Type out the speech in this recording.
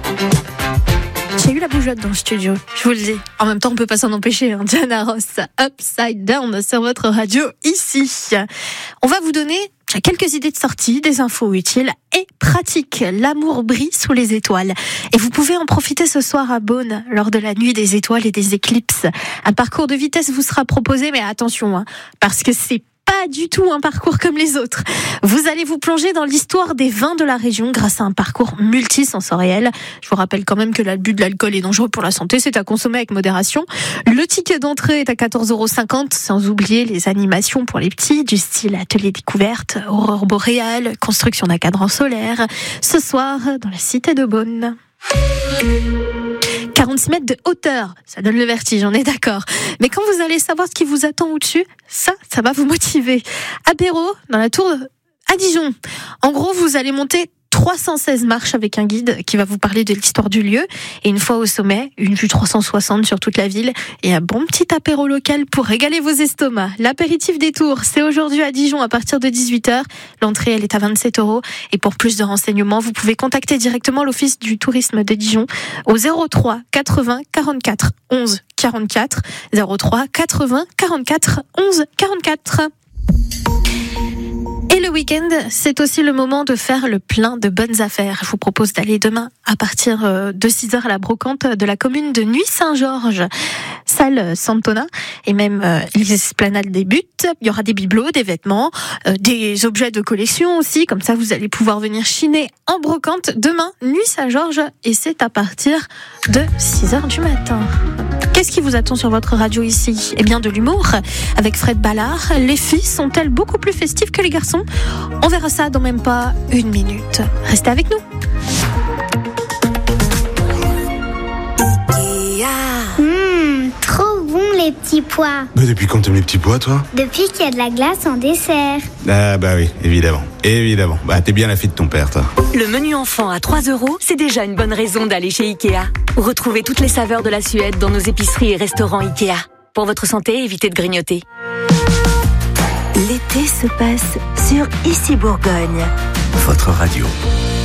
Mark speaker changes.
Speaker 1: J'ai eu la bougeotte dans le studio, je vous le dis. En même temps, on peut pas s'en empêcher. Diana Ross, Upside Down sur votre radio ici. On va vous donner quelques idées de sortie, des infos utiles et pratiques. L'amour brille sous les étoiles. Et vous pouvez en profiter ce soir à Beaune, lors de la nuit des étoiles et des éclipses. Un parcours de vitesse vous sera proposé, mais attention, parce que c'est pas du tout un parcours comme les autres. Vous allez vous plonger dans l'histoire des vins de la région grâce à un parcours multisensoriel. Je vous rappelle quand même que l'abus de l'alcool est dangereux pour la santé, c'est à consommer avec modération. Le ticket d'entrée est à 14,50 €, sans oublier les animations pour les petits, du style atelier découverte, aurore boréale, construction d'un cadran solaire. Ce soir, dans la cité de Beaune. 46 mètres de hauteur, ça donne le vertige, on est d'accord. Mais quand vous allez savoir ce qui vous attend au-dessus, ça va vous motiver. Apéro dans la tour à Dijon. En gros, vous allez monter 316 marches avec un guide qui va vous parler de l'histoire du lieu. Et une fois au sommet, une vue 360 sur toute la ville et un bon petit apéro local pour régaler vos estomacs. L'apéritif des tours, c'est aujourd'hui à Dijon à partir de 18h. L'entrée, elle est à 27 €. Et pour plus de renseignements, vous pouvez contacter directement l'Office du tourisme de Dijon au 03 80 44 11 44. 03 80 44 11 44. Et le week-end, c'est aussi le moment de faire le plein de bonnes affaires. Je vous propose d'aller demain à partir de 6h à la brocante de la commune de Nuits-Saint-Georges, salle Santona, et même l'esplanade des Buttes. Il y aura des bibelots, des vêtements, des objets de collection aussi. Comme ça, vous allez pouvoir venir chiner en brocante demain, Nuits-Saint-Georges, et c'est à partir de 6h du matin. Qu'est-ce qui vous attend sur votre radio ici ? Eh bien, de l'humour, avec Fred Ballard. Les filles sont-elles beaucoup plus festives que les garçons ? On verra ça dans même pas une minute. Restez avec nous.
Speaker 2: Trop bon les petits pois.
Speaker 3: Mais depuis quand t'aimes les petits pois, toi ?
Speaker 2: Depuis qu'il y a de la glace en dessert.
Speaker 3: Ah bah oui, évidemment. Bah t'es bien la fille de ton père, toi.
Speaker 4: Le menu enfant à 3 €, c'est déjà une bonne raison d'aller chez Ikea. Retrouvez toutes les saveurs de la Suède dans nos épiceries et restaurants Ikea. Pour votre santé, évitez de grignoter.
Speaker 5: L'été se passe sur Ici Bourgogne.
Speaker 6: Votre radio.